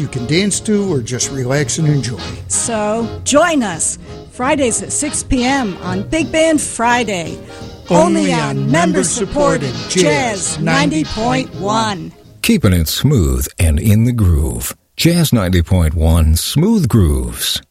you can dance to or just relax and enjoy. So, join us Fridays at 6 p.m. on Big Band Friday. Only on member-supported Jazz 90.1. Keeping it smooth and in the groove. Jazz 90.1 Smooth Grooves.